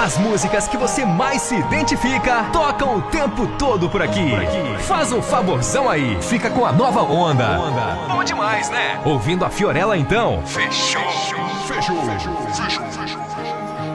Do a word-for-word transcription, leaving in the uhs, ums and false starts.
As músicas que você mais se identifica tocam o tempo todo por aqui. Por aqui. Faz um favorzão aí, fica com a nova onda. onda. Bom demais, né? Ouvindo a Fiorella então? Fechou. Fechou. Fechou. Fechou.